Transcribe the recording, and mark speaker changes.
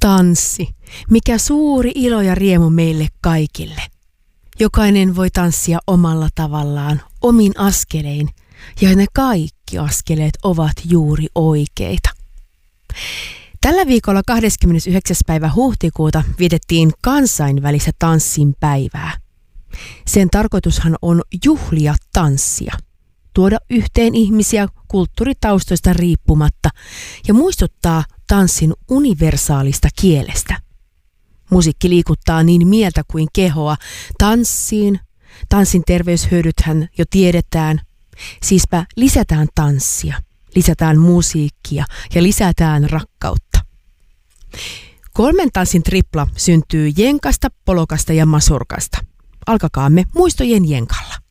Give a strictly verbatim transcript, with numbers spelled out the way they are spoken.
Speaker 1: Tanssi, mikä suuri ilo ja riemu meille kaikille. Jokainen voi tanssia omalla tavallaan, omin askelein, ja ne kaikki askeleet ovat juuri oikeita. Tällä viikolla kahdeskymmenesyhdeksäs päivä huhtikuuta vietettiin kansainvälistä tanssin päivää. Sen tarkoitushan on juhlia tanssia, tuoda yhteen ihmisiä kulttuuritaustoista riippumatta ja muistuttaa tanssin universaalista kielestä. Musiikki liikuttaa niin mieltä kuin kehoa. Tanssiin, tanssin terveyshyödythän jo tiedetään. Siispä lisätään tanssia, lisätään musiikkia ja lisätään rakkautta. Kolmen tanssin tripla syntyy jenkasta, polokasta ja masurkasta. Alkakaamme muistojen jenkalla.